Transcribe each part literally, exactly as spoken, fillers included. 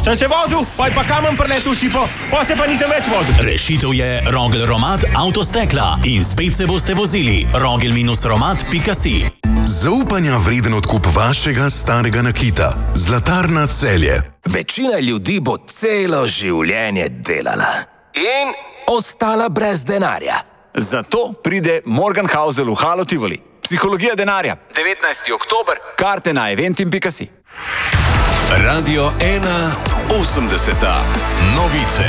Sem se vozil, pa je pa kamen preletel šipo, pa se pa nisem več vozil. Rešitev je Rogel Romat Avtostekla in spet se boste vozili. rogel romat pika si. Zaupanja vreden odkup vašega starega nakita. Zlatarna Celje. Večina ljudi bo celo življenje delala in ostala brez denarja. Zato pride Morgan Housel v Halo Tivoli. Psihologija denarja. devetnajsti oktober. Karte na eventim pika si. Radio ena osemdeseta. Novice.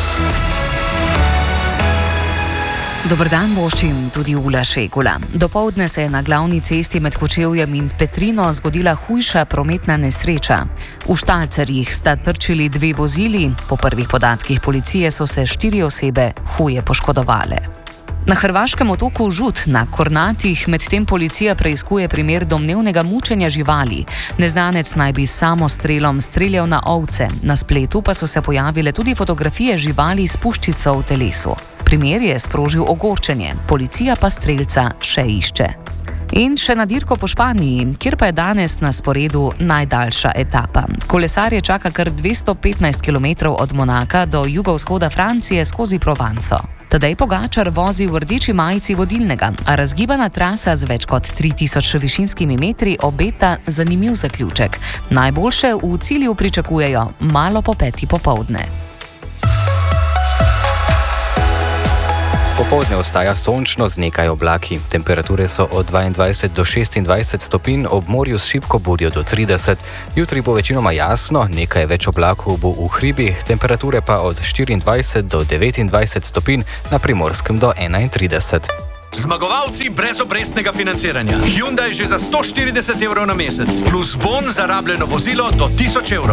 Dober dan, voščim tudi Ula Šegula. Dopoldne se je na glavni cesti med Kočevjem in Petrino zgodila hujša prometna nesreča. V Štalcerjih sta trčili dve vozili, po prvih podatkih policije so se štiri osebe huje poškodovale. Na hrvaškem otoku Žut na Kornatih medtem policija preiskuje primer domnevnega mučenja živali. Neznanec naj bi s samostrelom streljal na ovce. Na spletu pa so se pojavile tudi fotografije živali s puščico v telesu. Primer je sprožil ogorčenje, policija pa strelca še išče. In še na dirko po Španiji, kjer pa je danes na sporedu najdaljša etapa. Kolesarje čaka kar dvesto petnajst kilometrov od Monaka do jugovzhoda Francije skozi Provanco. Tadej Pogačar vozi v rdeči majici vodilnega, a razgibana trasa z več kot tri tisoč višinskimi metri obeta zanimiv zaključek. Najboljše v cilju pričakujejo malo po peti popoldne. Popoldne ostaja sončno z nekaj oblaki. Temperature so od dvaindvajset do šestindvajset stopinj, ob morju s šibko burjo do trideset. Jutri bo večinoma jasno, nekaj več oblakov bo v hribih, temperature pa od štiriindvajset do devetindvajset stopinj, na Primorskem do enaintrideset. Zmagovalci brez obrestnega financiranja. Hyundai že za sto štirideset evrov na mesec, plus bon za rabljeno vozilo do tisoč evrov.